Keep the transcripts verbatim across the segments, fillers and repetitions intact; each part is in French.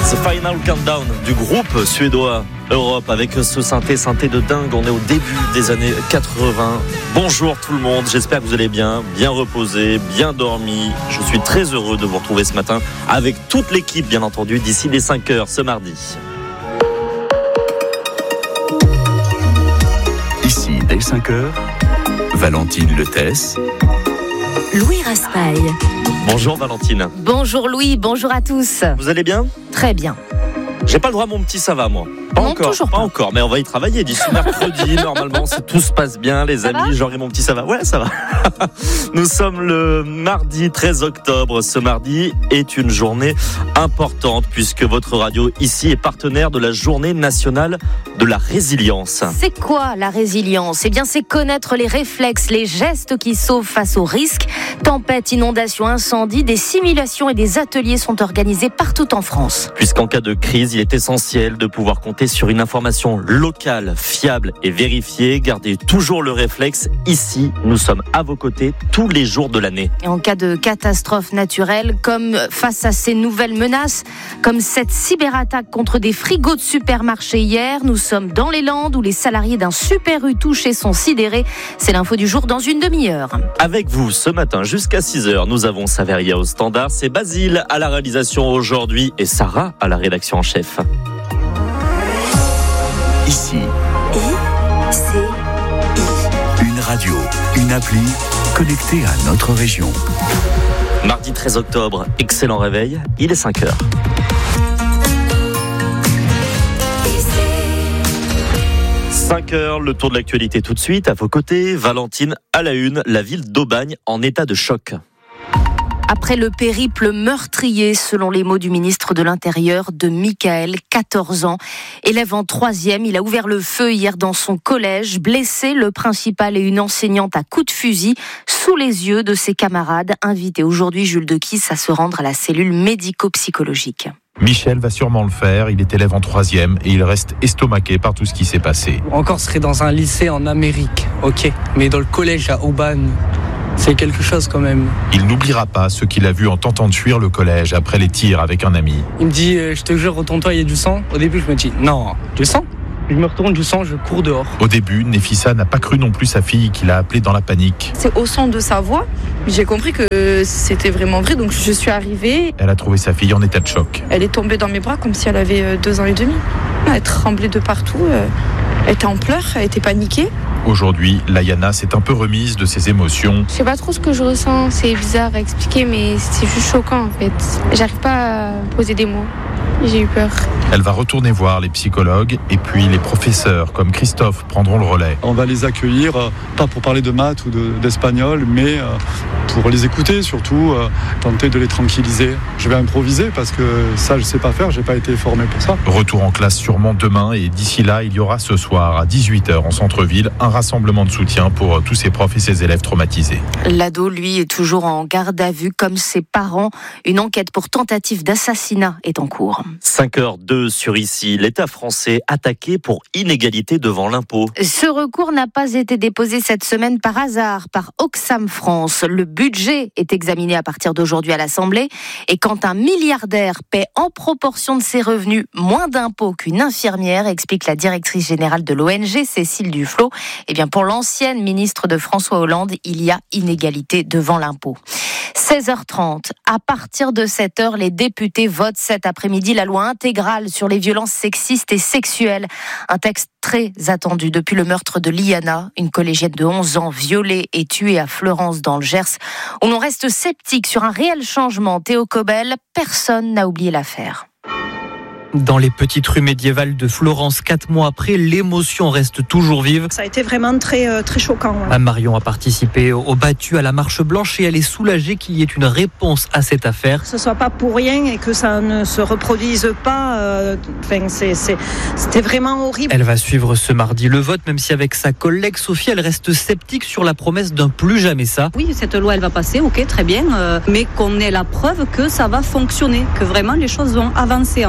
The Final Countdown du groupe suédois Europe avec ce synthé, synthé de dingue. On est au début des années quatre-vingts. Bonjour tout le monde, j'espère que vous allez bien, bien reposé, bien dormi. Je suis très heureux de vous retrouver ce matin avec toute l'équipe, bien entendu, d'ici les cinq heures ce mardi. Ici, dès cinq heures, Valentine Letès, Louis Raspail. Bonjour Valentine. Bonjour Louis, bonjour à tous. Vous allez bien ? Très bien. J'ai pas le droit à mon petit ça va, moi. Pas non, encore, toujours pas pas. encore, mais on va y travailler d'ici mercredi. Normalement, si tout se passe bien, les ça amis, j'aurai mon petit ça va. Ouais, ça va. Nous sommes le mardi treize octobre. Ce mardi est une journée importante puisque votre radio ici est partenaire de la Journée nationale de la résilience. C'est quoi la résilience ? Eh bien, c'est connaître les réflexes, les gestes qui sauvent face aux risques. Tempêtes, inondations, incendies, des simulations et des ateliers sont organisés partout en France. Puisqu'en cas de crise, il est essentiel de pouvoir compter sur une information locale, fiable et vérifiée. Gardez toujours le réflexe. Ici, nous sommes à vos côtés tous les jours de l'année. Et en cas de catastrophe naturelle, comme face à ces nouvelles menaces, comme cette cyberattaque contre des frigos de supermarché hier, nous sommes dans les Landes où les salariés d'un Super U touché sont sidérés. C'est l'info du jour dans une demi-heure. Avec vous, ce matin jusqu'à six heures, nous avons Saveria au standard. C'est Basile à la réalisation aujourd'hui et Sarah à la rédaction en chef. ici, I, C, I. une radio, une appli connectée à notre région. Mardi treize octobre, excellent réveil, il est cinq heures. cinq heures, le tour de l'actualité tout de suite. À vos côtés, Valentine à la une, la ville d'Aubagne en état de choc. Après le périple meurtrier, selon les mots du ministre de l'Intérieur, de Michael, quatorze ans, élève en troisième, il a ouvert le feu hier dans son collège, blessé le principal et une enseignante à coups de fusil, sous les yeux de ses camarades, invités aujourd'hui, Jules Dequis, à se rendre à la cellule médico-psychologique. Michel va sûrement le faire, il est élève en troisième et il reste estomaqué par tout ce qui s'est passé. Encore serait dans un lycée en Amérique, ok, mais dans le collège à Aubagne, c'est quelque chose quand même. Il n'oubliera pas ce qu'il a vu en tentant de fuir le collège après les tirs avec un ami. Il me dit, euh, je te jure, retourne-toi, il y a du sang. Au début, je me dis, non, du sang ? Je me retourne, du sang, je cours dehors. Au début, Nefissa n'a pas cru non plus sa fille qui l'a appelée dans la panique. C'est au son de sa voix, j'ai compris que c'était vraiment vrai, donc je suis arrivée. Elle a trouvé sa fille en état de choc. Elle est tombée dans mes bras comme si elle avait deux ans et demi. Elle tremblait de partout, elle était en pleurs, elle était paniquée. Aujourd'hui, Layana s'est un peu remise de ses émotions. Je sais pas trop ce que je ressens, c'est bizarre à expliquer, mais c'est juste choquant en fait. J'arrive pas à poser des mots. J'ai eu peur. Elle va retourner voir les psychologues et puis les professeurs comme Christophe prendront le relais. On va les accueillir, euh, pas pour parler de maths ou de, d'espagnol, mais euh, pour les écouter surtout, euh, tenter de les tranquilliser. Je vais improviser parce que ça je sais pas faire, j'ai pas été formé pour ça. Retour en classe sûrement demain et d'ici là, il y aura ce soir à dix-huit heures en centre-ville un rassemblement de soutien pour tous ses profs et ses élèves traumatisés. L'ado, lui, est toujours en garde à vue comme ses parents. Une enquête pour tentative d'assassinat est en cours. cinq heures deux sur ici, l'État français attaqué pour inégalité devant l'impôt. Ce recours n'a pas été déposé cette semaine par hasard par Oxfam France. Le budget est examiné à partir d'aujourd'hui à l'Assemblée et quand un milliardaire paie en proportion de ses revenus moins d'impôts qu'une infirmière, explique la directrice générale de l'O N G, Cécile Duflot, eh bien pour l'ancienne ministre de François Hollande, il y a inégalité devant l'impôt. seize heures trente, à partir de cette heure, les députés votent cet après-midi la loi intégrale sur les violences sexistes et sexuelles. Un texte très attendu depuis le meurtre de Liana, une collégienne de onze ans violée et tuée à Fleurance dans le Gers, où l'on reste sceptique sur un réel changement. Théo Cobel, personne n'a oublié l'affaire. Dans les petites rues médiévales de Florence, quatre mois après, l'émotion reste toujours vive. Ça a été vraiment très, euh, très choquant. Ouais. Marion a participé au battu à la Marche Blanche et elle est soulagée qu'il y ait une réponse à cette affaire. Que ce ne soit pas pour rien et que ça ne se reproduise pas. Euh, enfin, c'est, c'est, c'était vraiment horrible. Elle va suivre ce mardi le vote, même si avec sa collègue Sophie, elle reste sceptique sur la promesse d'un plus jamais ça. Oui, cette loi, elle va passer, ok, très bien, euh, mais qu'on ait la preuve que ça va fonctionner, que vraiment les choses vont avancer en fait. Et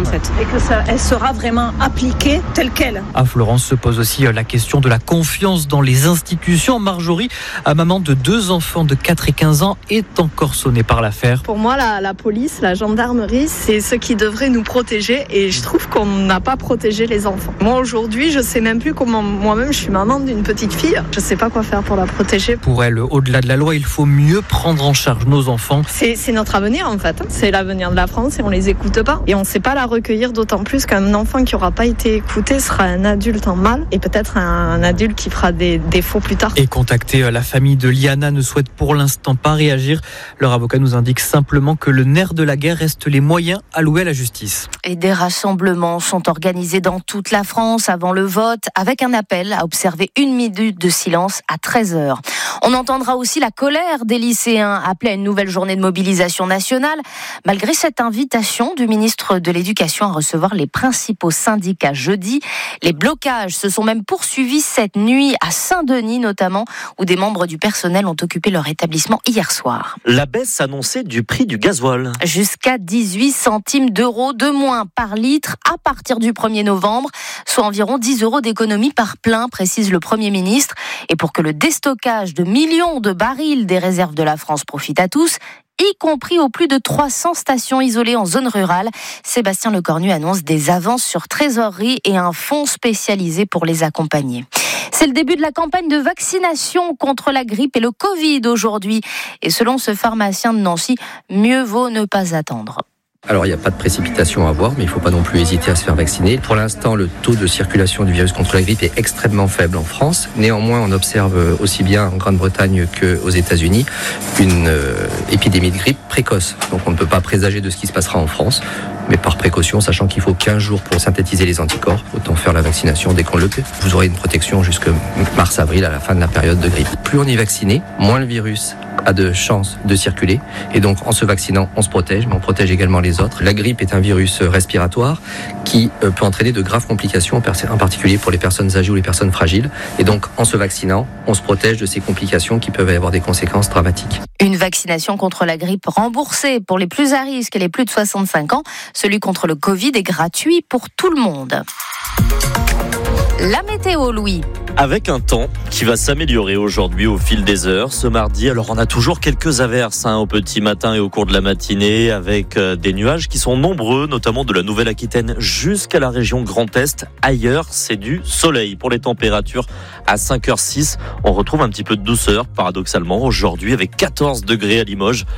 que ça, elle sera vraiment appliquée telle qu'elle. À Florence se pose aussi la question de la confiance dans les institutions. Marjorie, maman de deux enfants de quatre et quinze ans, est encore sonnée par l'affaire. Pour moi, la, la police, la gendarmerie, c'est ceux qui devraient nous protéger et je trouve qu'on n'a pas protégé les enfants. Moi, aujourd'hui, je sais même plus comment, moi-même, je suis maman d'une petite fille, je sais pas quoi faire pour la protéger. Pour elle, au-delà de la loi, il faut mieux prendre en charge nos enfants. C'est, c'est notre avenir, en fait. C'est l'avenir de la France et on les écoute pas. Et on sait pas la recueillir, d'autant plus qu'un enfant qui aura pas été écouté sera un adulte en mal et peut-être un adulte qui fera des défauts plus tard. Et contacter la famille de Liana ne souhaite pour l'instant pas réagir. Leur avocat nous indique simplement que le nerf de la guerre reste les moyens alloués à la justice. Et des rassemblements sont organisés dans toute la France avant le vote, avec un appel à observer une minute de silence à treize heures. On entendra aussi la colère des lycéens appelés à une nouvelle journée de mobilisation nationale, malgré cette invitation du ministre de l'Éducation à recevoir les principaux syndicats jeudi. Les blocages se sont même poursuivis cette nuit à Saint-Denis notamment, où des membres du personnel ont occupé leur établissement hier soir. La baisse annoncée du prix du gasoil. Jusqu'à dix-huit centimes d'euros de moins par litre à partir du premier novembre, soit environ dix euros d'économie par plein, précise le Premier ministre. Et pour que le déstockage de millions de barils des réserves de la France profite à tous, y compris aux plus de trois cents stations isolées en zone rurale, Sébastien Lecornu annonce des avances sur trésorerie et un fonds spécialisé pour les accompagner. C'est le début de la campagne de vaccination contre la grippe et le Covid aujourd'hui. Et selon ce pharmacien de Nancy, mieux vaut ne pas attendre. Alors il n'y a pas de précipitation à avoir, mais il ne faut pas non plus hésiter à se faire vacciner. Pour l'instant, le taux de circulation du virus contre la grippe est extrêmement faible en France. Néanmoins, on observe aussi bien en Grande-Bretagne qu'aux États-Unis une euh, épidémie de grippe précoce. Donc on ne peut pas présager de ce qui se passera en France, mais par précaution, sachant qu'il faut quinze jours pour synthétiser les anticorps, autant faire la vaccination dès qu'on le peut. Vous aurez une protection jusque mars-avril, à la fin de la période de grippe. Plus on est vacciné, moins le virus a de chances de circuler. Et donc, en se vaccinant, on se protège, mais on protège également les autres. La grippe est un virus respiratoire qui peut entraîner de graves complications, en particulier pour les personnes âgées ou les personnes fragiles. Et donc, en se vaccinant, on se protège de ces complications qui peuvent avoir des conséquences dramatiques. Une vaccination contre la grippe remboursée pour les plus à risque et les plus de soixante-cinq ans. Celui contre le Covid est gratuit pour tout le monde. La météo, Louis. Avec un temps qui va s'améliorer aujourd'hui au fil des heures. Ce mardi, alors on a toujours quelques averses hein, au petit matin et au cours de la matinée, avec euh, des nuages qui sont nombreux, notamment de la Nouvelle-Aquitaine jusqu'à la région Grand Est. Ailleurs, c'est du soleil. Pour les températures, à cinq heures six, on retrouve un petit peu de douceur, paradoxalement, aujourd'hui avec quatorze degrés à Limoges.